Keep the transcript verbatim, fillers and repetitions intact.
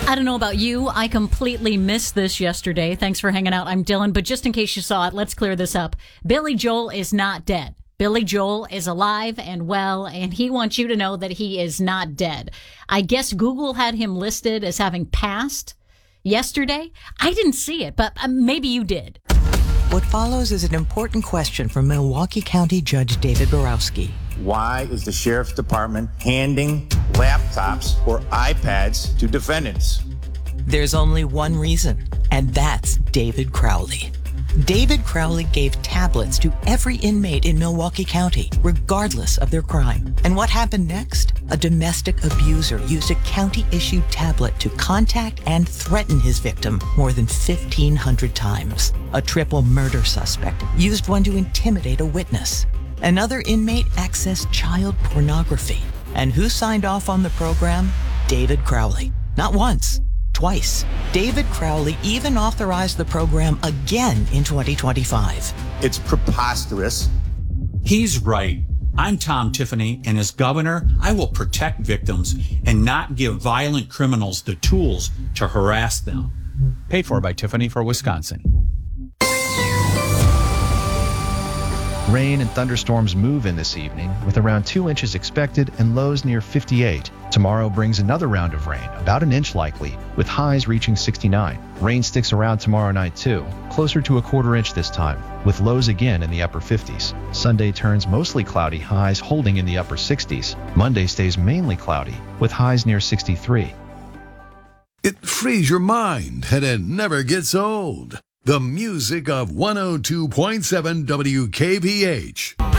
I don't know about you. I completely missed this yesterday. Thanks for hanging out. I'm Dylan. But just in case you saw it, let's clear this up. Billy Joel is not dead. Billy Joel is alive and well, and he wants you to know that he is not dead. I guess Google had him listed as having passed yesterday. I didn't see it, but maybe you did. What follows is an important question from Milwaukee County Judge David Borowski. Why is the Sheriff's Department handing laptops or iPads to defendants? There's only one reason, and that's David Crowley. David Crowley gave tablets to every inmate in Milwaukee County, regardless of their crime. And what happened next? A domestic abuser used a county-issued tablet to contact and threaten his victim more than fifteen hundred times. A triple murder suspect used one to intimidate a witness. Another inmate accessed child pornography. And who signed off on the program? David Crowley. Not once. Twice. David Crowley even authorized the program again in twenty twenty-five. It's preposterous. He's right. I'm Tom Tiffany, and as governor, I will protect victims and not give violent criminals the tools to harass them. Paid for by Tiffany for Wisconsin. Rain and thunderstorms move in this evening, with around two inches expected and lows near fifty-eight. Tomorrow brings another round of rain, about an inch likely, with highs reaching sixty-nine. Rain sticks around tomorrow night too, closer to a quarter inch this time, with lows again in the upper fifties. Sunday turns mostly cloudy, highs holding in the upper sixties. Monday stays mainly cloudy, with highs near sixty-three. It frees your mind and it never gets old. The music of one oh two point seven W K V H.